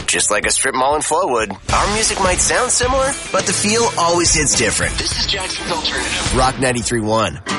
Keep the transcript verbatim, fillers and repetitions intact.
just like a strip mall in Flowood. Our music might sound similar, but the feel always hits different. This is Jackson's Alternative. Rock ninety-three point one.